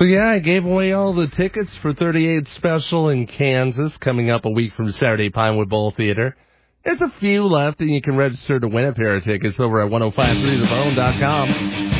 So, yeah, I gave away all the tickets for 38 Special in Kansas coming up a week from Saturday, Pinewood Bowl Theater. There's a few left, and you can register to win a pair of tickets over at 1053thebone.com.